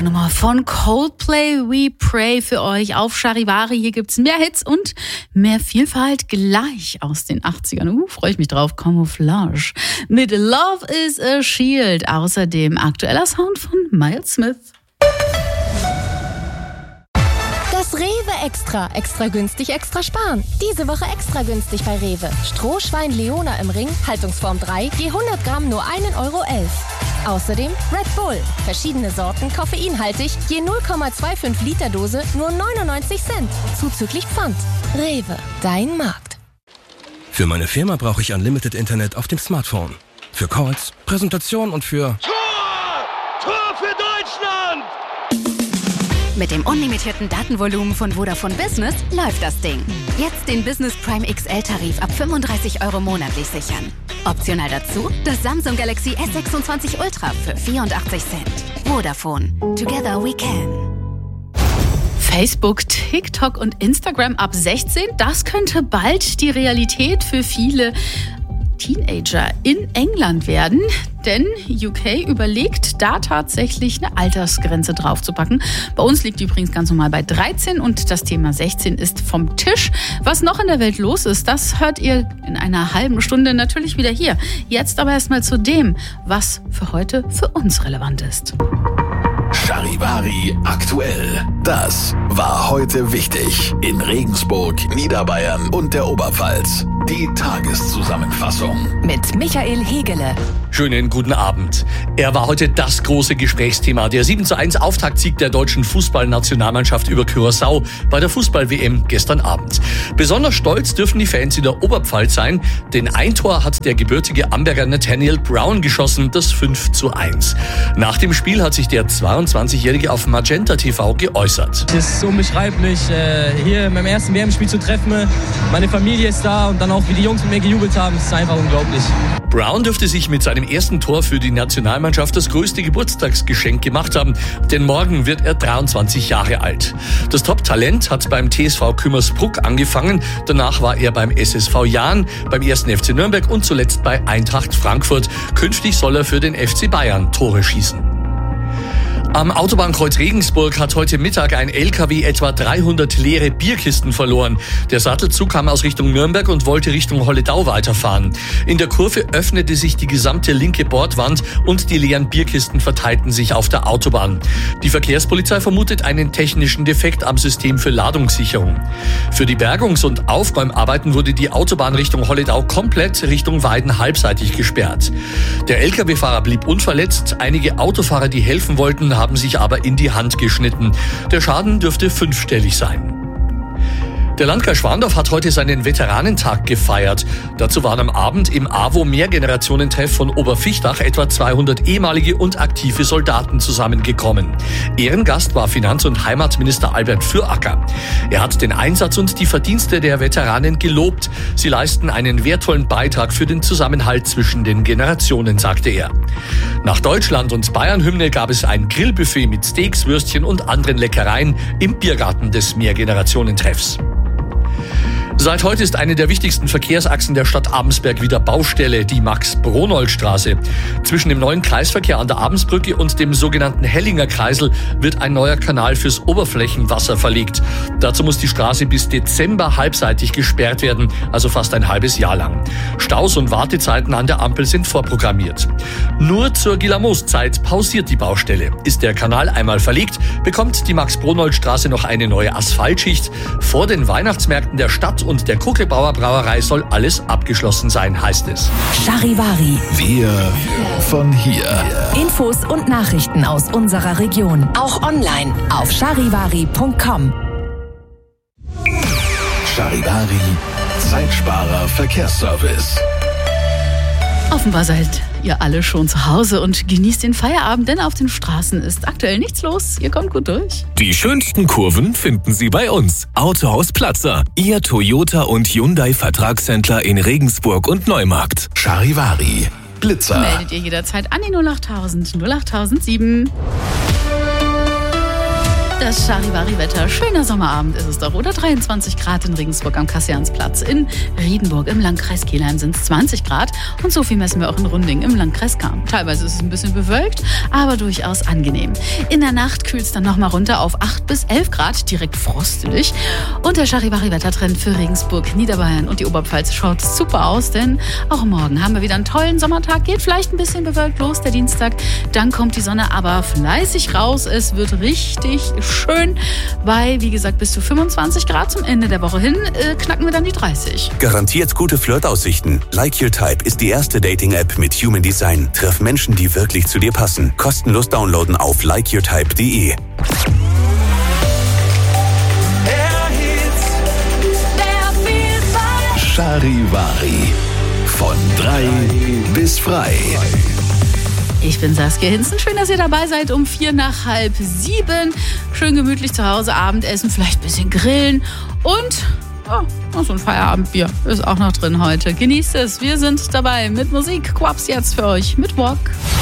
romantische Nummer von Coldplay, We Pray für euch auf Charivari. Hier gibt's mehr Hits und mehr Vielfalt gleich aus den 80ern. Freue ich mich drauf. Camouflage mit Love is a Shield. Außerdem aktueller Sound von Miles Smith. Das Rewe Extra. Extra günstig, extra sparen. Diese Woche extra günstig bei Rewe. Strohschwein Leona im Ring, Haltungsform 3, je 100 Gramm nur 1,11 Euro. Außerdem Red Bull. Verschiedene Sorten, koffeinhaltig, je 0,25 Liter Dose nur 99 Cent. Zuzüglich Pfand. Rewe, dein Markt. Für meine Firma brauche ich Unlimited Internet auf dem Smartphone. Für Calls, Präsentationen und für... Tor für Deutschland! Mit dem unlimitierten Datenvolumen von Vodafone Business läuft das Ding. Jetzt den Business Prime XL-Tarif ab 35 Euro monatlich sichern. Optional dazu das Samsung Galaxy S26 Ultra für 84 Cent. Vodafone. Together we can. Facebook, TikTok und Instagram ab 16, das könnte bald die Realität für viele Teenager in England werden, denn UK überlegt, da tatsächlich eine Altersgrenze draufzupacken. Bei uns liegt die übrigens ganz normal bei 13 und das Thema 16 ist vom Tisch. Was noch in der Welt los ist, das hört ihr in einer halben Stunde natürlich wieder hier. Jetzt aber erstmal zu dem, was für heute für uns relevant ist. Charivari aktuell. Das war heute wichtig in Regensburg, Niederbayern und der Oberpfalz. Die Tageszusammenfassung Mit Michael Hegele. Schönen guten Abend. Er war heute das große Gesprächsthema. Der 7:1 Auftaktsieg der deutschen Fußballnationalmannschaft über Curaçao bei der Fußball-WM gestern Abend. Besonders stolz dürfen die Fans in der Oberpfalz sein, denn ein Tor hat der gebürtige Amberger Nathaniel Brown geschossen, das 5:1. Nach dem Spiel hat sich der 22-Jährige auf Magenta TV geäußert. Es ist unbeschreiblich, hier in meinem ersten WM-Spiel zu treffen. Meine Familie ist da und dann auch, wie die Jungs mit mir gejubelt haben, ist einfach unglaublich. Brown dürfte sich mit seinem ersten Tor für die Nationalmannschaft das größte Geburtstagsgeschenk gemacht haben, denn morgen wird er 23 Jahre alt. Das Top-Talent hat beim TSV Kümmersbruck angefangen, danach war er beim SSV Jahn, beim 1. FC Nürnberg und zuletzt bei Eintracht Frankfurt. Künftig soll er für den FC Bayern Tore schießen. Am Autobahnkreuz Regensburg hat heute Mittag ein LKW etwa 300 leere Bierkisten verloren. Der Sattelzug kam aus Richtung Nürnberg und wollte Richtung Holledau weiterfahren. In der Kurve öffnete sich die gesamte linke Bordwand und die leeren Bierkisten verteilten sich auf der Autobahn. Die Verkehrspolizei vermutet einen technischen Defekt am System für Ladungssicherung. Für die Bergungs- und Aufräumarbeiten wurde die Autobahn Richtung Holledau komplett Richtung Weiden halbseitig gesperrt. Der LKW-Fahrer blieb unverletzt. Einige Autofahrer, die helfen wollten, haben sich aber in die Hand geschnitten. Der Schaden dürfte 5-stellig sein. Der Landkreis Schwandorf hat heute seinen Veteranentag gefeiert. Dazu waren am Abend im AWO-Mehrgenerationentreff von Oberfichtach etwa 200 ehemalige und aktive Soldaten zusammengekommen. Ehrengast war Finanz- und Heimatminister Albert Füracker. Er hat den Einsatz und die Verdienste der Veteranen gelobt. Sie leisten einen wertvollen Beitrag für den Zusammenhalt zwischen den Generationen, sagte er. Nach Deutschland- und Bayern-Hymne gab es ein Grillbuffet mit Steaks, Würstchen und anderen Leckereien im Biergarten des Mehrgenerationentreffs. Seit heute ist eine der wichtigsten Verkehrsachsen der Stadt Abensberg wieder Baustelle, die Max-Bronold-Straße. Zwischen dem neuen Kreisverkehr an der Abensbrücke und dem sogenannten Hellinger Kreisel wird ein neuer Kanal fürs Oberflächenwasser verlegt. Dazu muss die Straße bis Dezember halbseitig gesperrt werden, also fast ein halbes Jahr lang. Staus und Wartezeiten an der Ampel sind vorprogrammiert. Nur zur Gilamos-Zeit pausiert die Baustelle. Ist der Kanal einmal verlegt, bekommt die Max-Bronold-Straße noch eine neue Asphaltschicht. Vor den Weihnachtsmärkten der Stadt und der Kuckelbauer Brauerei soll alles abgeschlossen sein, heißt es. Charivari. Wir von hier. Infos und Nachrichten aus unserer Region. Auch online auf charivari.com. Charivari, Zeitsparer Verkehrsservice. Offenbar seid ihr alle schon zu Hause und genießt den Feierabend, denn auf den Straßen ist aktuell nichts los. Ihr kommt gut durch. Die schönsten Kurven finden Sie bei uns. Autohaus Platzer, Ihr Toyota und Hyundai Vertragshändler in Regensburg und Neumarkt. Charivari, Blitzer. Meldet ihr jederzeit an die 08000 08007. Das Charivari-Wetter. Schöner Sommerabend ist es doch, oder? 23 Grad in Regensburg am Kassiansplatz. In Riedenburg im Landkreis Kelheim sind es 20 Grad. Und so viel messen wir auch in Runding im Landkreis Cham. Teilweise ist es ein bisschen bewölkt, aber durchaus angenehm. In der Nacht kühlt es dann nochmal runter auf 8 bis 11 Grad, direkt frostelig. Und der Charivari-Wettertrend für Regensburg, Niederbayern und die Oberpfalz schaut super aus, denn auch morgen haben wir wieder einen tollen Sommertag. Geht vielleicht ein bisschen bewölkt los, der Dienstag. Dann kommt die Sonne aber fleißig raus. Es wird richtig schön. Bei, wie gesagt, bis zu 25 Grad zum Ende der Woche hin knacken wir dann die 30. Garantiert gute Flirtaussichten. Like Your Type ist die erste Dating-App mit Human Design. Treff Menschen, die wirklich zu dir passen. Kostenlos downloaden auf likeyourtype.de. Charivari. Von 3 bis frei. Ich bin Saskia Hinzen. Schön, dass ihr dabei seid um 6:45. Schön gemütlich zu Hause Abendessen, vielleicht ein bisschen grillen und so ein Feierabendbier ist auch noch drin heute. Genießt es. Wir sind dabei mit Musik. Quaps jetzt für euch mit Walk.